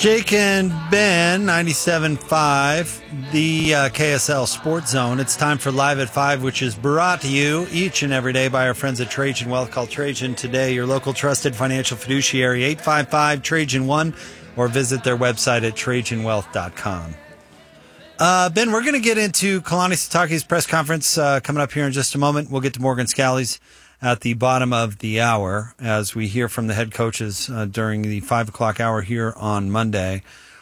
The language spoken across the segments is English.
Jake and Ben, 97.5, the KSL Sports Zone. It's time for Live at 5, which is brought to you each and every day by our friends at Trajan Wealth. Call Trajan today, your local trusted financial fiduciary, 855-TRAJAN-1, or visit their website at TrajanWealth.com. Ben, we're going to get into Kalani Sitake's press conference coming up here in just a moment. We'll get to Morgan Scalley's at the bottom of the hour as we hear from the head coaches during the 5 o'clock hour here on Monday.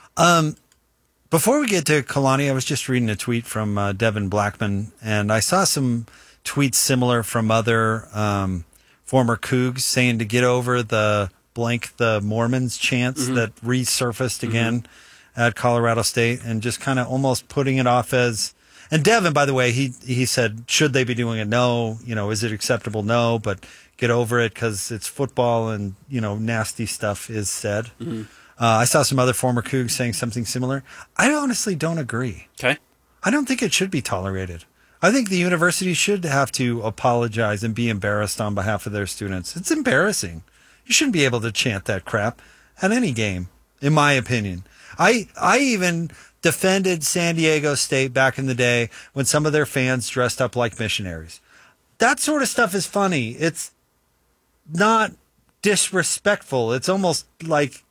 Before we get to Kalani, I was just reading a tweet from Devin Blackman, and I saw some tweets similar from other former Cougs saying to get over the blank the Mormons chants that resurfaced again at Colorado State, and just kind of almost putting it off as... And Devin, by the way, he said, should they be doing it? No. Is it acceptable? No. But get over it because it's football and, nasty stuff is said. I saw some other former Cougs saying something similar. I honestly don't agree. Okay. I don't think it should be tolerated. I think the university should have to apologize and be embarrassed on behalf of their students. It's embarrassing. You shouldn't be able to chant that crap at any game, in my opinion. I even defended San Diego State back in the day when some of their fans dressed up like missionaries. That sort of stuff is funny. It's not disrespectful. It's almost like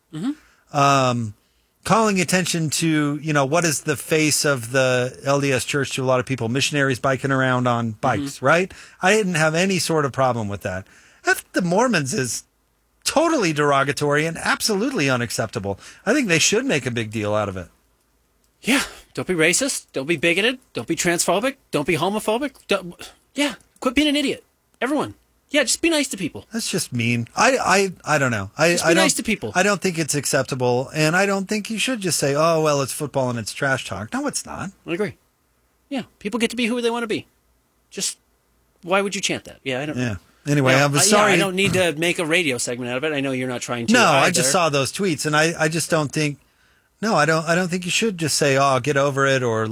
calling attention to, what is the face of the LDS Church to a lot of people, missionaries biking around on bikes, right? I didn't have any sort of problem with that. The Mormons is totally derogatory and absolutely unacceptable. I think they should make a big deal out of it. Yeah, don't be racist. Don't be bigoted. Don't be transphobic. Don't be homophobic. Quit being an idiot. Everyone. Yeah, just be nice to people. That's just mean. I don't know. Just be nice to people. I don't think it's acceptable, and I don't think you should just say, oh, well, it's football and it's trash talk. No, it's not. I agree. Yeah, people get to be who they want to be. Just, why would you chant that? Yeah, I don't know. Yeah. Anyway, I'm sorry. I don't need to make a radio segment out of it. I know you're not trying to. No, either. I just saw those tweets, and I just don't think... No, I don't think you should just say, oh, get over it, or